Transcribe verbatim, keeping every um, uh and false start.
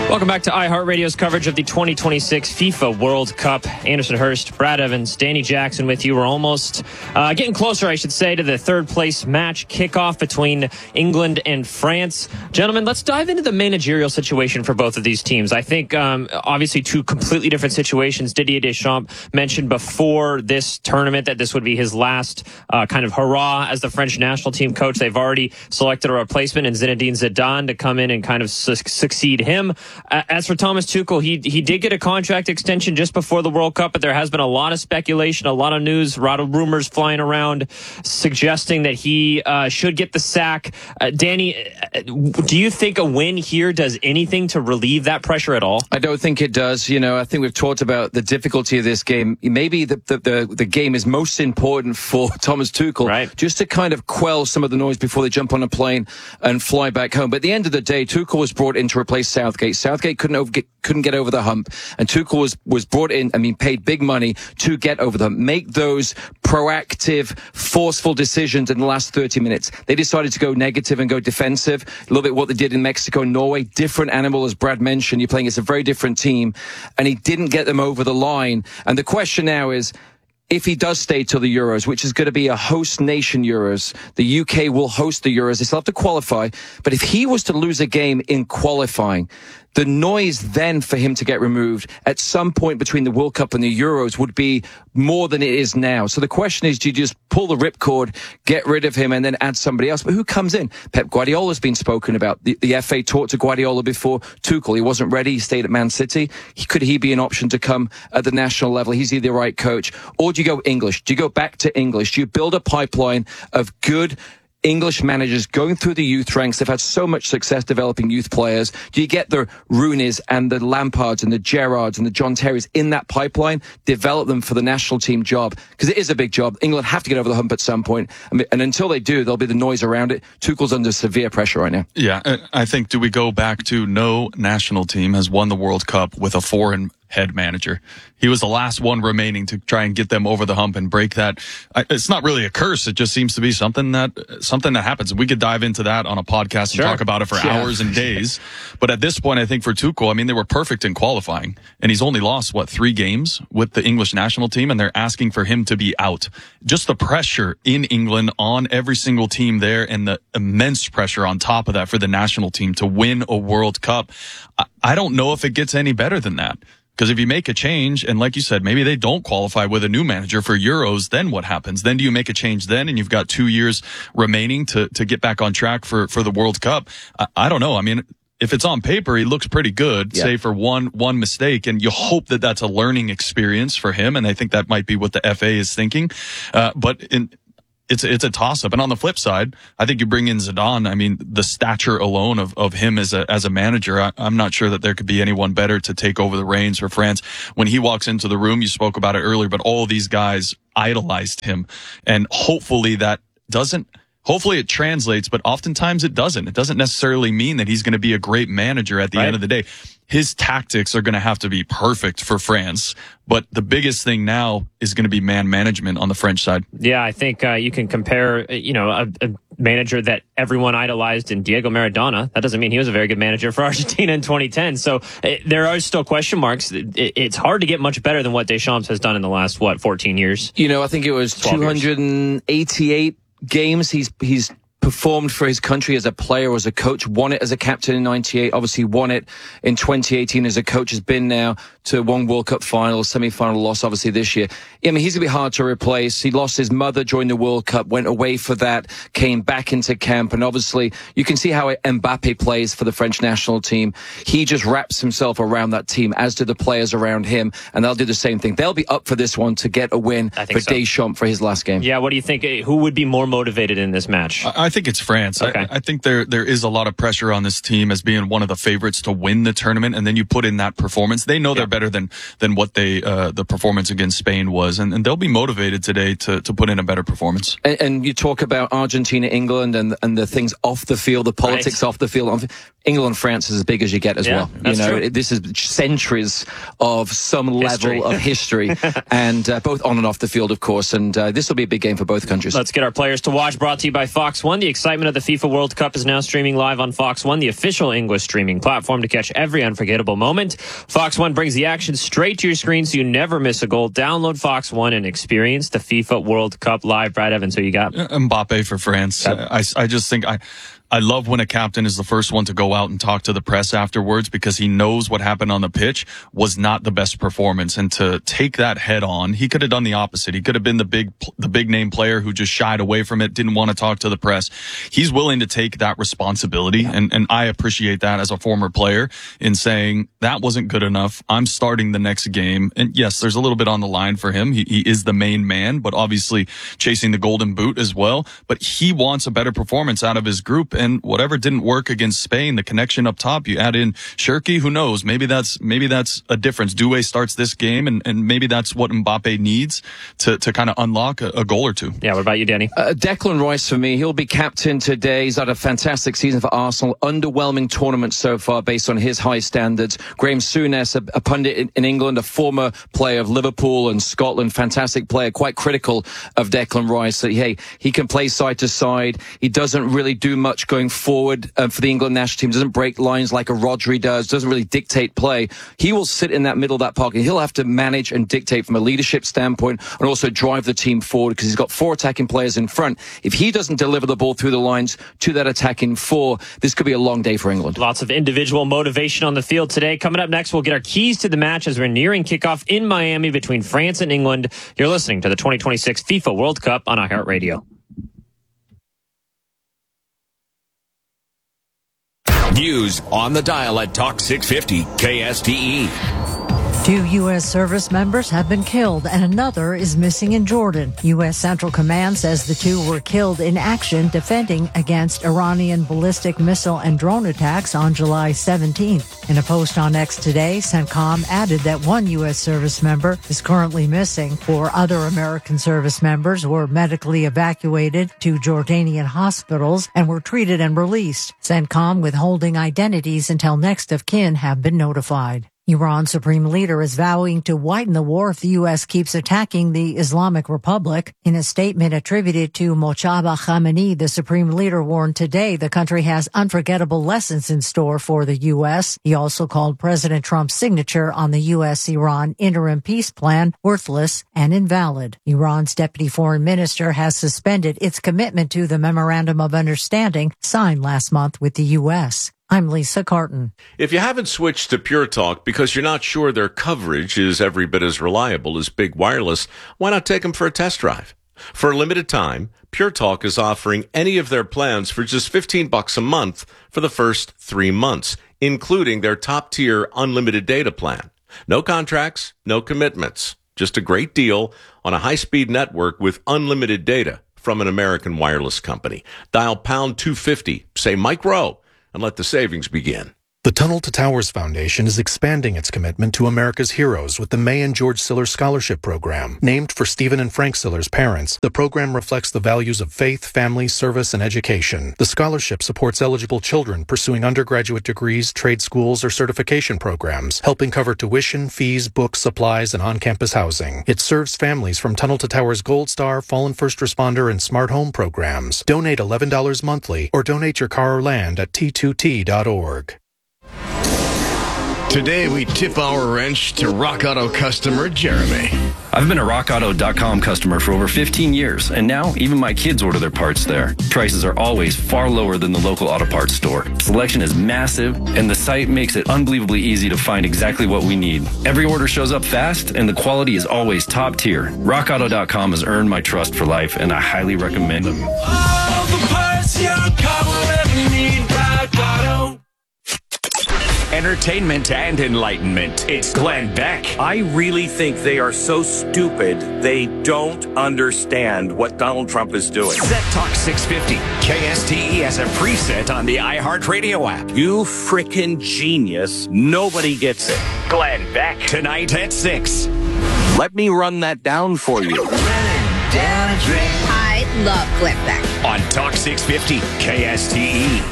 Welcome back to iHeartRadio's coverage of the twenty twenty-six FIFA World Cup. Anderson Hurst, Brad Evans, Danny Jackson with you. We're almost uh, getting closer, I should say, to the third place match kickoff between England and France. Gentlemen, let's dive into the managerial situation for both of these teams. I think, um, obviously, two completely different situations. Didier Deschamps mentioned before this tournament that this would be his last uh, kind of hurrah as the French national team coach. They've already selected a replacement in Zinedine Zidane to come in and kind of su- succeed him. Uh, as for Thomas Tuchel, he he did get a contract extension just before the World Cup, but there has been a lot of speculation, a lot of news, a lot of rumors flying around suggesting that he uh, should get the sack. Uh, Danny, do you think a win here does anything to relieve that pressure at all? I don't think it does. You know, I think we've talked about the difficulty of this game. Maybe the the, the, the game is most important for Thomas Tuchel, right, just to kind of quell some of the noise before they jump on a plane and fly back home. But at the end of the day, Tuchel was brought in to replace Southgate. Southgate couldn't over, get, couldn't get over the hump, and Tuchel was, was brought in, I mean, paid big money to get over the hump, make those proactive, forceful decisions in the last thirty minutes. They decided to go negative and go defensive, a little bit what they did in Mexico and Norway. Different animal, as Brad mentioned. You're playing against a very different team, and he didn't get them over the line. And the question now is, if he does stay till the Euros, which is going to be a host nation Euros, the U K will host the Euros. They still have to qualify. But if he was to lose a game in qualifying, the noise then for him to get removed at some point between the World Cup and the Euros would be more than it is now. So the question is, do you just pull the ripcord, get rid of him, and then add somebody else? But who comes in? Pep Guardiola's been spoken about. The, the F A talked to Guardiola before. Tuchel, he wasn't ready. He stayed at Man City. He, could he be an option to come at the national level? He's either the right coach, or do you go English? Do you go back to English? Do you build a pipeline of good English managers going through the youth ranks? They've had so much success developing youth players. Do you get the Rooneys and the Lampards and the Gerrards and the John Terrys in that pipeline, develop them for the national team job? Because it is a big job. England have to get over the hump at some point. And until they do, there'll be the noise around it. Tuchel's under severe pressure right now. Yeah, I think, do we go back to no national team has won the World Cup with a foreign head manager? He was the last one remaining to try and get them over the hump and break that. It's not really a curse. It just seems to be something that something that happens. We could dive into that on a podcast sure. and talk about it for yeah. hours and days. But at this point, I think for Tuchel, I mean, they were perfect in qualifying, and he's only lost, what, three games with the English national team, and they're asking for him to be out. Just the pressure in England on every single team there, and the immense pressure on top of that for the national team to win a World Cup. I don't know if it gets any better than that. Because if you make a change, and like you said, maybe they don't qualify with a new manager for Euros, then what happens? Then do you make a change then, and you've got two years remaining to, to get back on track for, for the World Cup? I, I don't know. I mean, if it's on paper, he looks pretty good, yeah. save for one one mistake, and you hope that that's a learning experience for him, and I think that might be what the F A is thinking. Uh, but in It's it's a toss-up. And on the flip side, I think you bring in Zidane. I mean, the stature alone of, of him as a as a manager, I, I'm not sure that there could be anyone better to take over the reins for France. When he walks into the room, you spoke about it earlier, but all of these guys idolized him. And hopefully that doesn't, hopefully it translates, but oftentimes it doesn't. It doesn't necessarily mean that he's going to be a great manager at the right. end of the day. His tactics are going to have to be perfect for France. But the biggest thing now is going to be man management on the French side. Yeah, I think uh, you can compare, you know, a, a manager that everyone idolized in Diego Maradona. That doesn't mean he was a very good manager for Argentina in twenty ten. So it, there are still question marks. It, it's hard to get much better than what Deschamps has done in the last, what, fourteen years? You know, I think it was two hundred eighty-eight games he's he's performed for his country as a player, as a coach, won it as a captain in ninety-eight, obviously won it in twenty eighteen as a coach, has been now to one World Cup final, semi-final loss obviously this year. I mean, he's going to be hard to replace. He lost his mother during the World Cup, went away for that, came back into camp, and obviously you can see how Mbappe plays for the French national team. He just wraps himself around that team, as do the players around him, and they'll do the same thing. They'll be up for this one to get a win for so. Deschamps for his last game. Yeah, what do you think? Who would be more motivated in this match? I think it's France. Okay. I, I think there there is a lot of pressure on this team as being one of the favorites to win the tournament, and then you put in that performance. They know yeah. they're better than than what they uh, the performance against Spain was, and, and they'll be motivated today to to put in a better performance. And, and you talk about Argentina, England, and and the things off the field, the politics right. off the field. England, France is as big as you get as yeah, well. You know, true. This is centuries of some history. level of history, and uh, both on and off the field, of course. And uh, this will be a big game for both countries. Let's get our players to watch. Brought to you by Fox One. One. The excitement of the FIFA World Cup is now streaming live on Fox One, the official English streaming platform to catch every unforgettable moment. Fox One brings the action straight to your screen so you never miss a goal. Download Fox One and experience the FIFA World Cup live. Brad Evans, who you got? Mbappe for France. I, I just think I... I love when a captain is the first one to go out and talk to the press afterwards because he knows what happened on the pitch was not the best performance. And to take that head on, he could have done the opposite. He could have been the big, the big name player who just shied away from it, didn't want to talk to the press. He's willing to take that responsibility. And, and I appreciate that as a former player in saying that wasn't good enough. I'm starting the next game. And yes, there's a little bit on the line for him. He, he is the main man, but obviously chasing the golden boot as well. But he wants a better performance out of his group. And whatever didn't work against Spain, the connection up top, you add in Shirky, who knows? Maybe that's maybe that's a difference. Doué starts this game, and, and maybe that's what Mbappe needs to, to kind of unlock a, a goal or two. Yeah, what about you, Danny? Uh, Declan Rice for me. He'll be captain today. He's had a fantastic season for Arsenal. Underwhelming tournament so far based on his high standards. Graham Souness, a, a pundit in, in England, a former player of Liverpool and Scotland, fantastic player, quite critical of Declan Rice. That, hey, he can play side to side. He doesn't really do much going forward. forward uh, for the England national team, doesn't break lines like a Rodri does, doesn't really dictate play. He will sit in that middle of that pocket. He'll have to manage and dictate from a leadership standpoint and also drive the team forward because he's got four attacking players in front. If he doesn't deliver the ball through the lines to that attacking four, this could be a long day for England. Lots of individual motivation on the field today. Coming up next, we'll get our keys to the match as we're nearing kickoff in Miami between France and England. You're listening to the twenty twenty-six FIFA World Cup on iHeartRadio. News on the dial at Talk six fifty K S T E. Two U S service members have been killed and another is missing in Jordan. U S Central Command says the two were killed in action defending against Iranian ballistic missile and drone attacks on July seventeenth. In a post on X today, CENTCOM added that one U S service member is currently missing. Four other American service members were medically evacuated to Jordanian hospitals and were treated and released. CENTCOM withholding identities until next of kin have been notified. Iran's supreme leader is vowing to widen the war if the U S keeps attacking the Islamic Republic. In a statement attributed to Mojtaba Khamenei, the supreme leader warned today the country has unforgettable lessons in store for the U S. He also called President Trump's signature on the U S-Iran interim peace plan worthless and invalid. Iran's deputy foreign minister has suspended its commitment to the Memorandum of Understanding signed last month with the U S. I'm Lisa Carton. If you haven't switched to Pure Talk because you're not sure their coverage is every bit as reliable as Big Wireless, why not take them for a test drive? For a limited time, Pure Talk is offering any of their plans for just fifteen bucks a month for the first three months, including their top-tier unlimited data plan. No contracts, no commitments. Just a great deal on a high-speed network with unlimited data from an American wireless company. Dial pound two fifty, say Mike Rowe, and let the savings begin. The Tunnel to Towers Foundation is expanding its commitment to America's heroes with the May and George Siller Scholarship Program. Named for Stephen and Frank Siller's parents, the program reflects the values of faith, family, service, and education. The scholarship supports eligible children pursuing undergraduate degrees, trade schools, or certification programs, helping cover tuition, fees, books, supplies, and on-campus housing. It serves families from Tunnel to Towers Gold Star, Fallen First Responder, and Smart Home programs. Donate eleven dollars monthly or donate your car or land at T two T dot org. Today, we tip our wrench to Rock Auto customer Jeremy. I've been a rock auto dot com customer for over fifteen years, and now even my kids order their parts there. Prices are always far lower than the local auto parts store. Selection is massive, and the site makes it unbelievably easy to find exactly what we need. Every order shows up fast, and the quality is always top tier. rock auto dot com has earned my trust for life, and I highly recommend them. All the parts your car will ever need, Rock Auto. Entertainment and enlightenment. It's Glenn Beck. I really think they are so stupid they don't understand what Donald Trump is doing. Set Talk six fifty. K S T E has a preset on the iHeartRadio app. You frickin' genius. Nobody gets it. Glenn Beck. Tonight at six. Let me run that down for you. I love Glenn Beck. On Talk six fifty. K S T E.